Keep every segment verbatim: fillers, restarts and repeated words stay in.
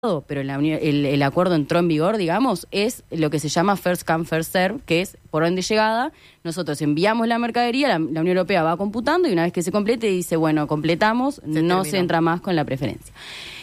pero la uni- el, el acuerdo entró en vigor, digamos, es lo que se llama first come, first serve, que es por orden de llegada. Nosotros enviamos la mercadería, la, la Unión Europea va computando y una vez que se complete dice, bueno, completamos, Se no terminó. se entra más con la preferencia.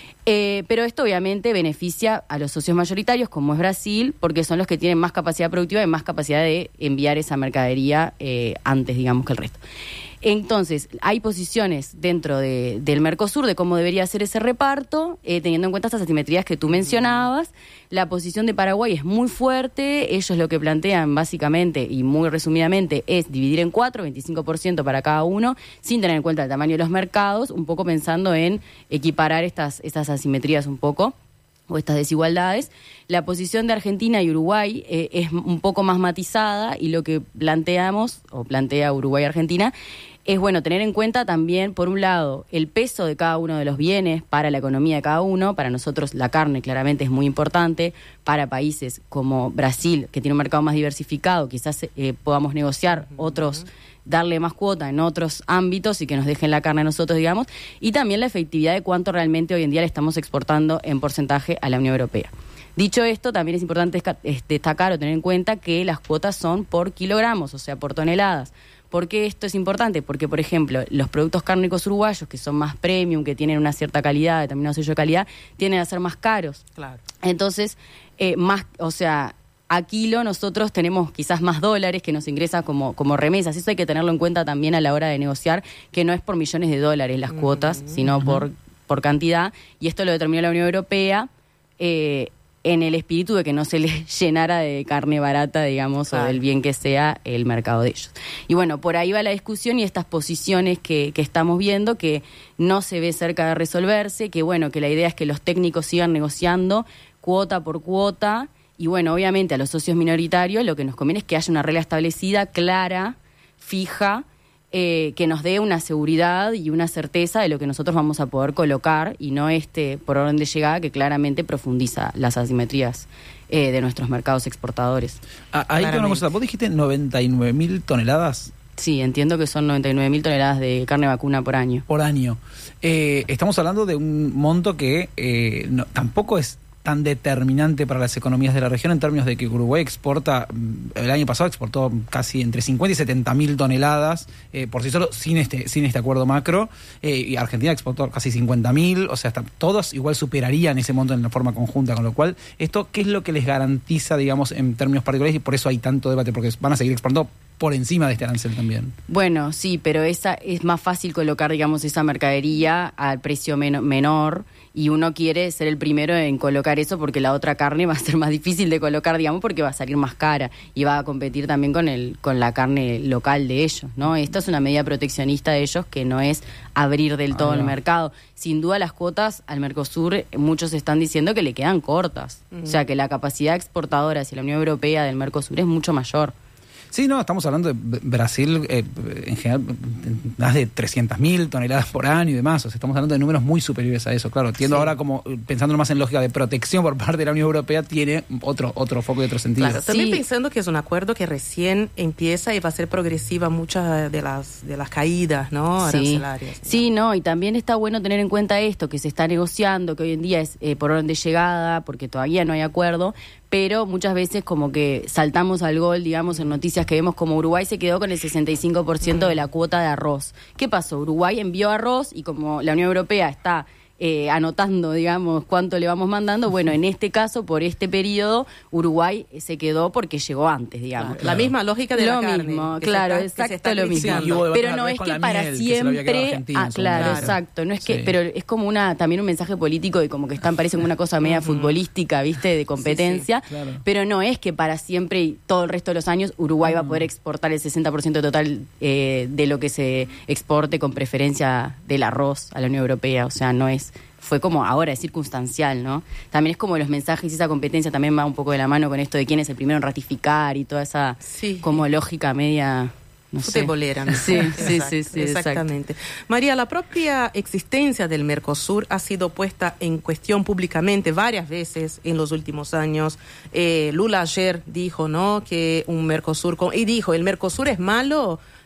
Eh, pero esto obviamente beneficia a los socios mayoritarios, como es Brasil, porque son los que tienen más capacidad productiva y más capacidad de enviar esa mercadería eh, antes, digamos, que el resto. Entonces, hay posiciones dentro de, del Mercosur de cómo debería ser ese reparto, eh, teniendo en cuenta estas asimetrías que tú mencionabas. La posición de Paraguay es muy fuerte. Ellos lo que plantean básicamente y muy resumidamente es dividir en cuatro, veinticinco por ciento para cada uno, sin tener en cuenta el tamaño de los mercados, un poco pensando en equiparar estas, estas asimetrías un poco, o estas desigualdades. La posición de Argentina y Uruguay eh, es un poco más matizada y lo que planteamos, o plantea Uruguay y Argentina, es bueno tener en cuenta también, por un lado, el peso de cada uno de los bienes para la economía de cada uno. Para nosotros la carne claramente es muy importante. Para países como Brasil, que tiene un mercado más diversificado, quizás eh, podamos negociar uh-huh. otros, darle más cuota en otros ámbitos y que nos dejen la carne a nosotros, digamos. Y también la efectividad de cuánto realmente hoy en día le estamos exportando en porcentaje a la Unión Europea. Dicho esto, también es importante destacar o tener en cuenta que las cuotas son por kilogramos, o sea, por toneladas. ¿Por qué esto es importante? Porque, por ejemplo, los productos cárnicos uruguayos, que son más premium, que tienen una cierta calidad, determinado sello de calidad, tienden a ser más caros. Claro. Entonces, eh, más, o sea, a kilo nosotros tenemos quizás más dólares que nos ingresan como, como remesas. Eso hay que tenerlo en cuenta también a la hora de negociar, que no es por millones de dólares las mm-hmm. cuotas, sino mm-hmm. por, por cantidad. Y esto lo determinó la Unión Europea, eh, en el espíritu de que no se les llenara de carne barata, digamos, claro. o del bien que sea el mercado de ellos. Y bueno, por ahí va la discusión y estas posiciones que, que estamos viendo, que no se ve cerca de resolverse, que bueno, que la idea es que los técnicos sigan negociando cuota por cuota, y bueno, obviamente a los socios minoritarios lo que nos conviene es que haya una regla establecida, clara, fija, Eh, que nos dé una seguridad y una certeza de lo que nosotros vamos a poder colocar y no este por orden de llegada que claramente profundiza las asimetrías eh, de nuestros mercados exportadores. Ah, ahí tengo una cosa, vos dijiste noventa y nueve mil toneladas. Sí, entiendo que son noventa y nueve mil toneladas de carne vacuna por año. Por año. Eh, estamos hablando de un monto que eh, no, tampoco es tan determinante para las economías de la región en términos de que Uruguay exporta, el año pasado exportó casi entre cincuenta y setenta mil toneladas eh, por sí solo, sin este sin este acuerdo macro, eh, y Argentina exportó casi cincuenta mil, o sea, hasta, todos igual superarían ese monto en la forma conjunta, con lo cual, esto, ¿qué es lo que les garantiza, digamos, en términos particulares? Y por eso hay tanto debate, porque van a seguir exportando por encima de este arancel también. Bueno, sí, pero esa es más fácil colocar, digamos, esa mercadería al precio men- menor y uno quiere ser el primero en colocar eso porque la otra carne va a ser más difícil de colocar, digamos, porque va a salir más cara y va a competir también con el con la carne local de ellos, ¿no? Esta es una medida proteccionista de ellos que no es abrir del todo ah, el mercado. Sin duda las cuotas al Mercosur, muchos están diciendo que le quedan cortas. Uh-huh. O sea, que la capacidad exportadora hacia la Unión Europea del Mercosur es mucho mayor. Sí, no, estamos hablando de Brasil, eh, en general, más de trescientas mil toneladas por año y demás. O sea, estamos hablando de números muy superiores a eso, claro. Entiendo sí. Ahora, como pensando más en lógica de protección por parte de la Unión Europea, tiene otro otro foco y otro sentido. Claro, también sí. pensando que es un acuerdo que recién empieza y va a ser progresiva muchas de las de las caídas, ¿no? Arancelarias. Sí. sí, no, y también está bueno tener en cuenta esto, que se está negociando, que hoy en día es eh, por orden de llegada, porque todavía no hay acuerdo, pero muchas veces como que saltamos al gol, digamos, en noticias que vemos como Uruguay se quedó con el sesenta y cinco por ciento de la cuota de arroz. ¿Qué pasó? Uruguay envió arroz y como la Unión Europea está eh, anotando, digamos, cuánto le vamos mandando, bueno, en este caso, por este periodo, Uruguay se quedó porque llegó antes, digamos. Claro, la misma lógica de lo la carne. Mismo, claro, está, exacto lo mismo. Pero no es que para miel, siempre... Que ah, claro, claro, exacto. No es que, sí. Pero es como una también un mensaje político y como que están, parece como una cosa media uh-huh. futbolística, ¿viste? De competencia. Sí, sí, claro. Pero no es que para siempre y todo el resto de los años Uruguay uh-huh. va a poder exportar el sesenta por ciento total eh, de lo que se exporte con preferencia del arroz a la Unión Europea. O sea, no es... Fue como ahora, es circunstancial, ¿no? También es como los mensajes y esa competencia también va un poco de la mano con esto de quién es el primero en ratificar y toda esa sí. como lógica media... No Futebolera. ¿No? Sí, sí, sí, sí, exactamente. Exacto. María, la propia existencia del Mercosur ha sido puesta en cuestión públicamente varias veces en los últimos años. Eh, Lula ayer dijo, ¿no?, que un Mercosur... Con, y dijo, el Mercosur es malo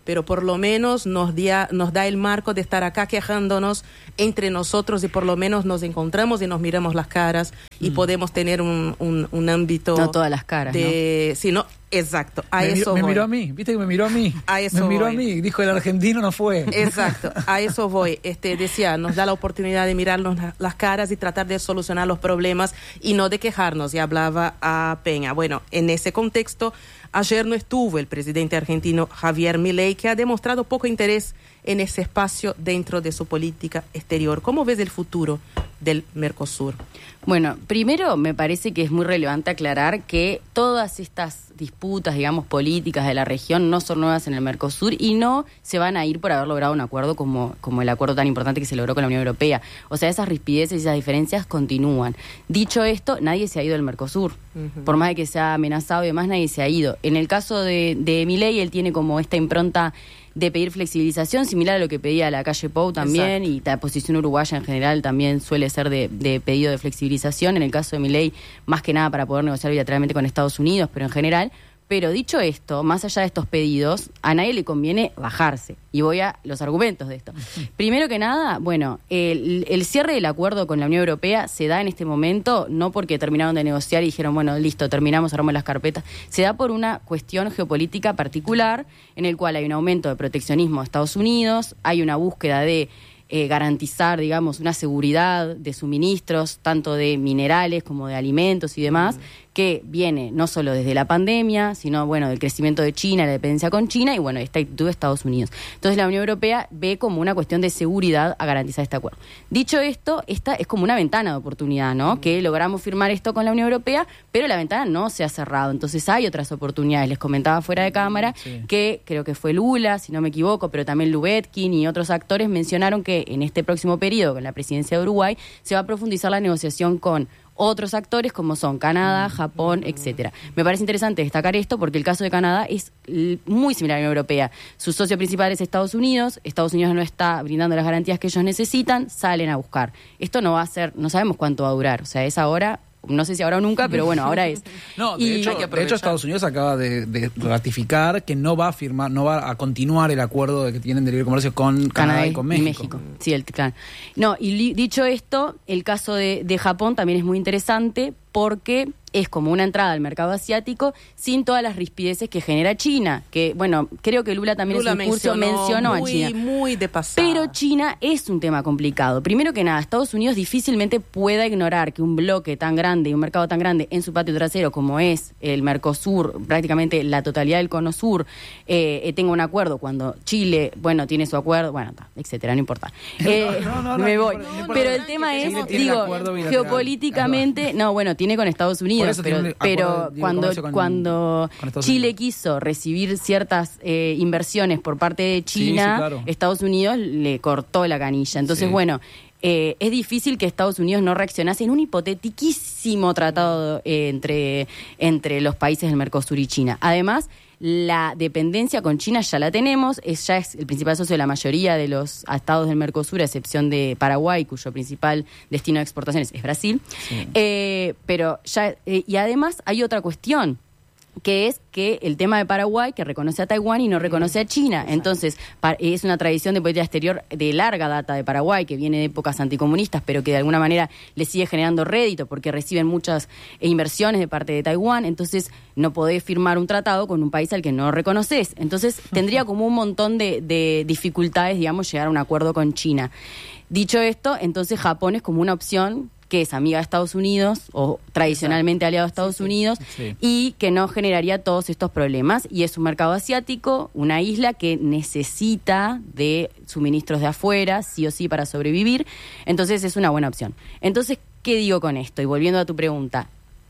pero por lo menos nos, dia, nos da el marco de estar acá quejándonos entre nosotros y por lo menos nos encontramos y nos miramos las caras y mm. podemos tener un, un, un ámbito... No todas las caras, de, ¿no? Sí, no, exacto, a me eso mir, voy. Me miró a mí, viste que me miró a mí. A eso me miró voy. a mí, dijo el argentino no fue. Exacto, a eso voy. Este, decía, nos da la oportunidad de mirarnos las caras y tratar de solucionar los problemas y no de quejarnos, y hablaba a Peña. Bueno, en ese contexto, ayer no estuvo el presidente argentino Javier Milei, que ha demostrado poco interés en ese espacio dentro de su política exterior. ¿Cómo ves el futuro del Mercosur? Bueno, primero me parece que es muy relevante aclarar que todas estas disputas, digamos, políticas de la región no son nuevas en el Mercosur y no se van a ir por haber logrado un acuerdo como, como el acuerdo tan importante que se logró con la Unión Europea. O sea, esas rispideces y esas diferencias continúan. Dicho esto, nadie se ha ido del Mercosur. Uh-huh. Por más de que se ha amenazado y demás, nadie se ha ido. En el caso de, de Milei, él tiene como esta impronta de pedir flexibilización, similar a lo que pedía la calle Pou también. Exacto. Y la posición uruguaya en general también suele ser de, de pedido de flexibilización, en el caso de Milei, más que nada para poder negociar bilateralmente con Estados Unidos, pero en general. Pero dicho esto, más allá de estos pedidos, a nadie le conviene bajarse. Y voy a los argumentos de esto. Primero que nada, bueno, el, el cierre del acuerdo con la Unión Europea se da en este momento, no porque terminaron de negociar y dijeron, bueno, listo, terminamos, cerramos las carpetas. Se da por una cuestión geopolítica particular, en el cual hay un aumento de proteccionismo de Estados Unidos, hay una búsqueda de Eh, garantizar, digamos, una seguridad de suministros, tanto de minerales como de alimentos y demás, que viene no solo desde la pandemia, sino, bueno, del crecimiento de China, la dependencia con China y, bueno, esta actitud de Estados Unidos. Entonces, la Unión Europea ve como una cuestión de seguridad a garantizar este acuerdo. Dicho esto, esta es como una ventana de oportunidad, ¿no? Que logramos firmar esto con la Unión Europea, pero la ventana no se ha cerrado. Entonces, hay otras oportunidades. Les comentaba fuera de cámara sí. que creo que fue Lula, si no me equivoco, pero también Lubetkin y otros actores mencionaron que en este próximo periodo, con la presidencia de Uruguay, se va a profundizar la negociación con otros actores como son Canadá, Japón, etcétera. Me parece interesante destacar esto porque el caso de Canadá es muy similar a la Unión Europea. Su socio principal es Estados Unidos, Estados Unidos no está brindando las garantías que ellos necesitan, salen a buscar. Esto no va a ser, no sabemos cuánto va a durar, o sea, es ahora... No sé si ahora o nunca, pero bueno, ahora es. No, de, y hecho, de hecho Estados Unidos acaba de, de ratificar que no va a firmar, no va a continuar el acuerdo de que tienen de libre comercio con Canadá, Canadá y con México. Y México. Sí, el claro. No, y li, dicho esto, el caso de, de Japón también es muy interesante porque es como una entrada al mercado asiático sin todas las rispideces que genera China, que bueno, creo que Lula también Lula en su discurso mencionó, mencionó muy, a China. Muy de pasada. Pero China es un tema complicado. Primero que nada, Estados Unidos difícilmente pueda ignorar que un bloque tan grande y un mercado tan grande en su patio trasero como es el Mercosur, prácticamente la totalidad del cono sur, eh, eh, tenga un acuerdo cuando Chile, bueno, tiene su acuerdo, bueno, etcétera, no importa. Eh, no, no, no, me no, voy. No, no, no, pero el tema es, digo, geopolíticamente, no, bueno, tiene con Estados Unidos, pero, pero cuando, con, cuando con Chile Unidos. quiso recibir ciertas eh, inversiones por parte de China, sí, sí, claro. Estados Unidos le cortó la canilla. Entonces, sí. bueno, eh, es difícil que Estados Unidos no reaccionase en un hipotetiquísimo tratado eh, entre, entre los países del Mercosur y China. Además, la dependencia con China ya la tenemos, es, ya es el principal socio de la mayoría de los estados del Mercosur, a excepción de Paraguay, cuyo principal destino de exportaciones es Brasil. Sí. Eh, pero ya, eh, y además hay otra cuestión, que es que el tema de Paraguay, que reconoce a Taiwán y no reconoce a China. Entonces, es una tradición de política exterior de larga data de Paraguay, que viene de épocas anticomunistas, pero que de alguna manera le sigue generando rédito, porque reciben muchas inversiones de parte de Taiwán. Entonces, no podés firmar un tratado con un país al que no reconoces. Entonces, tendría como un montón de, de dificultades, digamos, llegar a un acuerdo con China. Dicho esto, entonces Japón es como una opción que es amiga de Estados Unidos o tradicionalmente aliado de Estados sí, Unidos sí. y que no generaría todos estos problemas. Y es un mercado asiático, una isla que necesita de suministros de afuera, sí o sí, para sobrevivir. Entonces es una buena opción. Entonces, ¿qué digo con esto? Y volviendo a tu pregunta,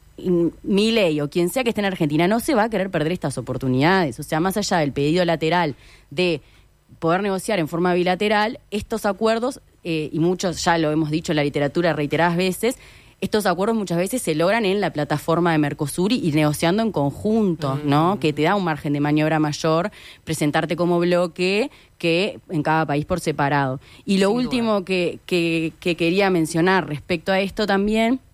Milei o quien sea que esté en Argentina no se va a querer perder estas oportunidades. O sea, más allá del pedido lateral de poder negociar en forma bilateral, estos acuerdos, eh, y muchos ya lo hemos dicho en la literatura reiteradas veces, estos acuerdos muchas veces se logran en la plataforma de Mercosur y, y negociando en conjunto, mm. ¿no? Que te da un margen de maniobra mayor, presentarte como bloque que en cada país por separado. Y lo Sin último que, que, que quería mencionar respecto a esto también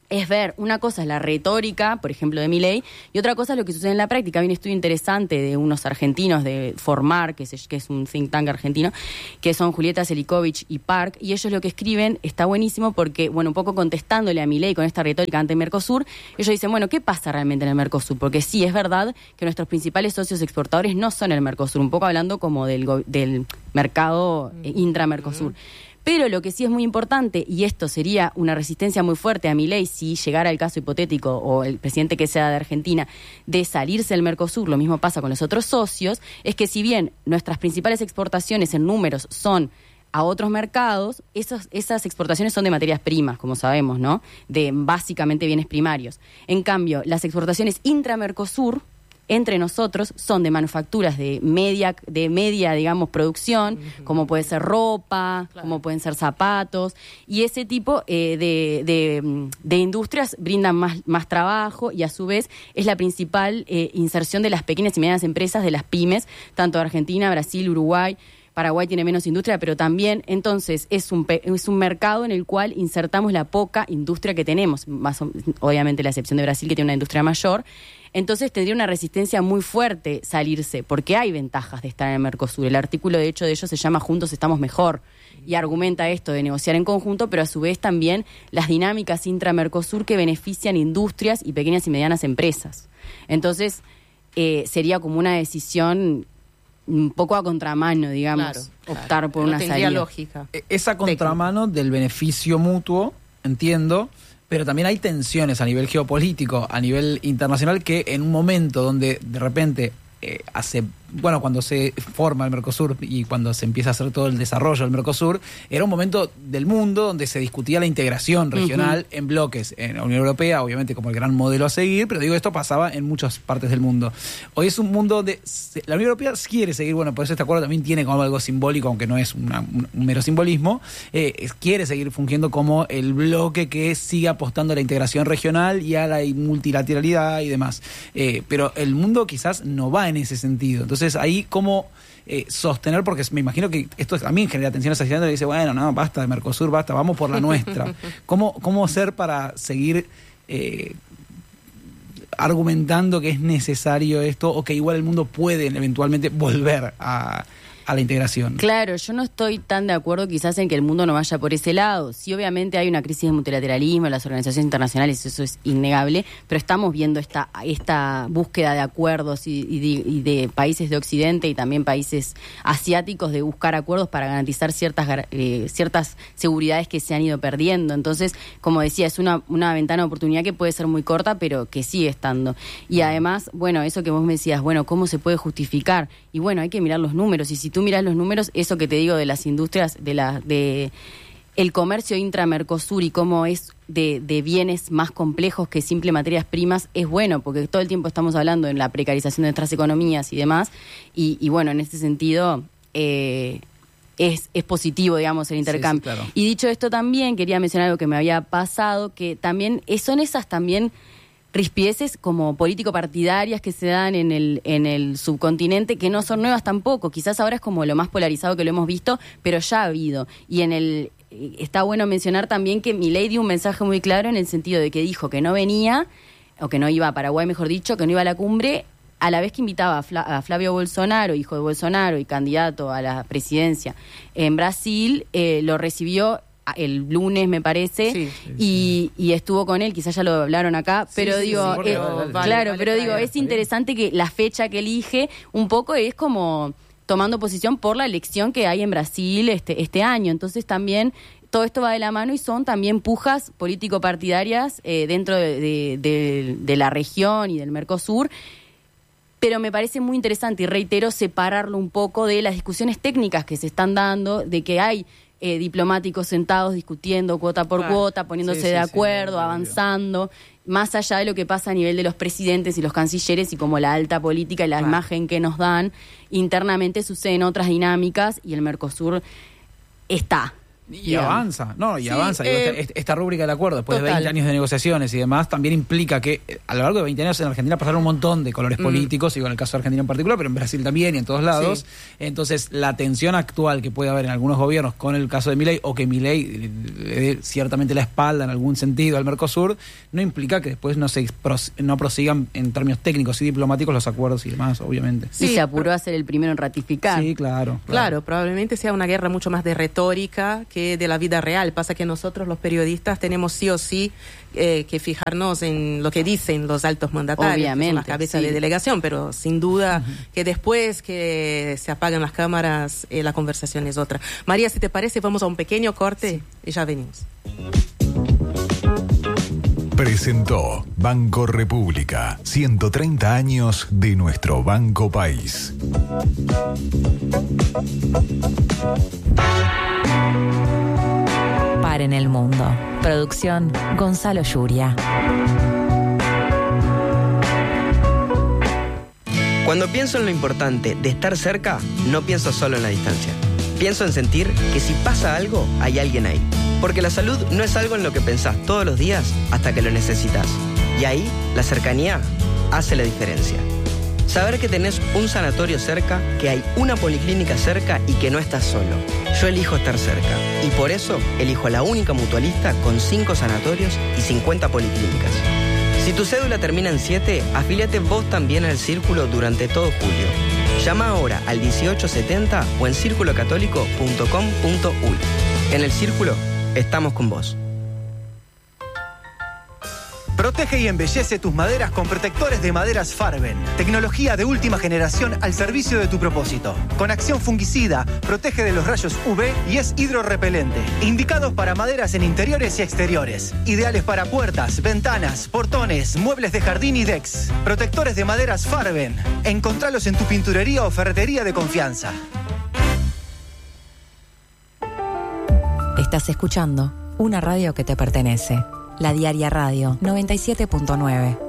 es ver, una cosa es la retórica, por ejemplo, de Milei, y otra cosa es lo que sucede en la práctica. Hay un estudio interesante de unos argentinos de Formar, que es, que es un think tank argentino, que son Julieta Selikovic y Park, y ellos lo que escriben está buenísimo porque, bueno, un poco contestándole a Milei con esta retórica ante-Mercosur, ellos dicen, bueno, ¿qué pasa realmente en el Mercosur? Porque sí, es verdad que nuestros principales socios exportadores no son el Mercosur, un poco hablando como del, go- del mercado eh, intra-Mercosur. Pero lo que sí es muy importante, y esto sería una resistencia muy fuerte a Milei si llegara el caso hipotético o el presidente que sea de Argentina de salirse del Mercosur, lo mismo pasa con los otros socios, es que si bien nuestras principales exportaciones en números son a otros mercados, esos, esas exportaciones son de materias primas, como sabemos, ¿no? De básicamente bienes primarios. En cambio, las exportaciones intra-Mercosur, entre nosotros, son de manufacturas de media, de media, digamos, producción, uh-huh. como puede ser ropa, claro. como pueden ser zapatos, y ese tipo eh, de, de, de industrias brindan más, más trabajo y a su vez es la principal eh, inserción de las pequeñas y medianas empresas, de las pymes, tanto de Argentina, Brasil, Uruguay. Paraguay tiene menos industria, pero también, entonces, es un, es un mercado en el cual insertamos la poca industria que tenemos, más o, obviamente la excepción de Brasil, que tiene una industria mayor. Entonces tendría una resistencia muy fuerte salirse, porque hay ventajas de estar en el Mercosur. El artículo, de hecho, de ellos se llama Juntos estamos mejor, y argumenta esto de negociar en conjunto, pero a su vez también las dinámicas intra-Mercosur que benefician industrias y pequeñas y medianas empresas. Entonces, eh, sería como una decisión un poco a contramano, digamos, claro, optar claro. por no una tendría salida. lógica. Esa contramano técnica. Del beneficio mutuo, entiendo, pero también hay tensiones a nivel geopolítico, a nivel internacional, que en un momento donde de repente eh, hace... Bueno, cuando se forma el Mercosur y cuando se empieza a hacer todo el desarrollo del Mercosur, era un momento del mundo donde se discutía la integración regional uh-huh. en bloques. En la Unión Europea, obviamente, como el gran modelo a seguir, pero digo, esto pasaba en muchas partes del mundo. Hoy es un mundo donde se, la Unión Europea quiere seguir, bueno, por eso este acuerdo también tiene como algo simbólico, aunque no es una, un, un mero simbolismo, eh, es, quiere seguir fungiendo como el bloque que sigue apostando a la integración regional y a la multilateralidad y demás. Eh, pero el mundo quizás no va en ese sentido. Entonces, Entonces, ahí cómo eh, sostener, porque me imagino que esto también genera tensiones hacia adentro y dice, bueno, no, basta de Mercosur, basta, vamos por la nuestra. ¿Cómo, cómo hacer para seguir eh, argumentando que es necesario esto o que igual el mundo puede eventualmente volver a... a la integración? Claro, yo no estoy tan de acuerdo quizás en que el mundo no vaya por ese lado. Sí, obviamente hay una crisis de multilateralismo en las organizaciones internacionales, eso es innegable, pero estamos viendo esta esta búsqueda de acuerdos y, y, de, y de países de Occidente y también países asiáticos de buscar acuerdos para garantizar ciertas eh, ciertas seguridades que se han ido perdiendo. Entonces, como decía, es una, una ventana de oportunidad que puede ser muy corta, pero que sigue estando. Y además, bueno, eso que vos me decías, bueno, ¿cómo se puede justificar? Y bueno, hay que mirar los números, y si tú miras los números, eso que te digo de las industrias, de la de el comercio intra-Mercosur y cómo es de, de bienes más complejos que simple materias primas, es bueno, porque todo el tiempo estamos hablando en la precarización de nuestras economías y demás, y, y bueno, en este sentido eh, es, es positivo, digamos, el intercambio. Sí, sí, claro. Y dicho esto también, quería mencionar algo que me había pasado, que también son esas también rispideces como político-partidarias que se dan en el en el subcontinente, que no son nuevas tampoco. Quizás ahora es como lo más polarizado que lo hemos visto, pero ya ha habido. Y en el está bueno mencionar también que Milei dio un mensaje muy claro en el sentido de que dijo que no venía, o que no iba a Paraguay, mejor dicho, que no iba a la cumbre, a la vez que invitaba a, Fla, a Flavio Bolsonaro, hijo de Bolsonaro y candidato a la presidencia en Brasil, eh, lo recibió el lunes, me parece, sí, sí, y, sí. y estuvo con él, quizás ya lo hablaron acá, pero sí, digo, sí, sí, eh, vale, vale, claro, vale, pero vale, digo, vale, es vale. interesante que la fecha que elige un poco es como tomando posición por la elección que hay en Brasil este, este año. Entonces también todo esto va de la mano y son también pujas político-partidarias eh, dentro de, de, de, de la región y del Mercosur. Pero me parece muy interesante, y reitero, separarlo un poco de las discusiones técnicas que se están dando, de que hay eh, diplomáticos sentados discutiendo cuota por claro. cuota, poniéndose sí, sí, de acuerdo, sí, avanzando, más allá de lo que pasa a nivel de los presidentes y los cancilleres y como la alta política y la claro. imagen que nos dan. Internamente suceden otras dinámicas y el Mercosur está, Y avanza, no, y Sí, avanza. Digo, eh, esta, esta rúbrica del acuerdo, después total. de veinte años de negociaciones y demás, también implica que eh, a lo largo de veinte años en Argentina pasaron un montón de colores Mm. políticos, y con el caso de Argentina en particular, pero en Brasil también y en todos lados. Sí. Entonces, la tensión actual que puede haber en algunos gobiernos con el caso de Milei, o que Milei le dé ciertamente la espalda en algún sentido al Mercosur, no implica que después no se pros- no prosigan en términos técnicos y diplomáticos los acuerdos y demás, obviamente. y Sí, se apuró a ser el primero en ratificar. Sí, claro. Claro, probablemente sea una guerra mucho más de retórica que de la vida real. Pasa que nosotros los periodistas tenemos sí o sí eh, que fijarnos en lo que dicen los altos mandatarios, que son Obviamente, las cabezas sí. de delegación, pero sin duda que después que se apagan las cámaras, eh, la conversación es otra. María, si te parece, vamos a un pequeño corte y ya venimos. Presentó Banco República, ciento treinta años de nuestro Banco País. Par en el mundo. Producción Gonzalo Yuria. Cuando pienso en lo importante de estar cerca, no pienso solo en la distancia. Pienso en sentir que si pasa algo, hay alguien ahí. Porque la salud no es algo en lo que pensás todos los días hasta que lo necesitas. Y ahí, la cercanía hace la diferencia. Saber que tenés un sanatorio cerca, que hay una policlínica cerca y que no estás solo. Yo elijo estar cerca. Y por eso, elijo la única mutualista con cinco sanatorios y cincuenta policlínicas. Si tu cédula termina en siete, afíliate vos también al Círculo durante todo julio. Llama ahora al dieciocho setenta o en círculo católico punto com punto uy. En el Círculo, estamos con vos. Protege y embellece tus maderas con protectores de maderas Farben. Tecnología de última generación al servicio de tu propósito. Con acción fungicida, protege de los rayos U V y es hidrorrepelente. Indicados para maderas en interiores y exteriores. Ideales para puertas, ventanas, portones, muebles de jardín y decks. Protectores de maderas Farben. Encontralos en tu pinturería o ferretería de confianza. Estás escuchando una radio que te pertenece. La Diaria Radio noventa y siete punto nueve.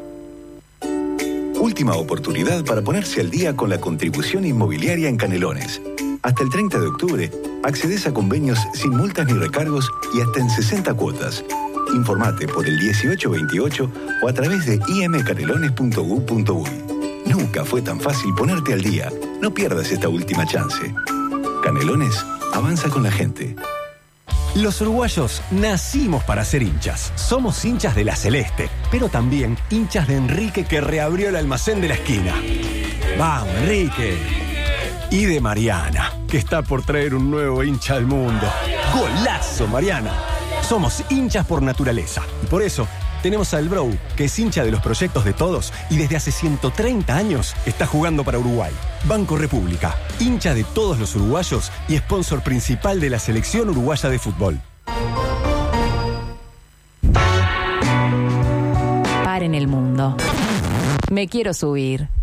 Última oportunidad para ponerse al día con la contribución inmobiliaria en Canelones. Hasta el treinta de octubre, accedes a convenios sin multas ni recargos y hasta en sesenta cuotas. Informate por el dieciocho veintiocho o a través de i m canelones punto u punto uy. Nunca fue tan fácil ponerte al día. No pierdas esta última chance. Canelones avanza con la gente. Los uruguayos nacimos para ser hinchas. Somos hinchas de la Celeste, pero también hinchas de Enrique, que reabrió el almacén de la esquina. ¡Vamos, Enrique! Y de Mariana, que está por traer un nuevo hincha al mundo. ¡Golazo, Mariana! Somos hinchas por naturaleza y por eso tenemos al Bro, que es hincha de los proyectos de todos y desde hace ciento treinta años está jugando para Uruguay. Banco República, hincha de todos los uruguayos y sponsor principal de la selección uruguaya de fútbol. Par en el mundo. Me quiero subir.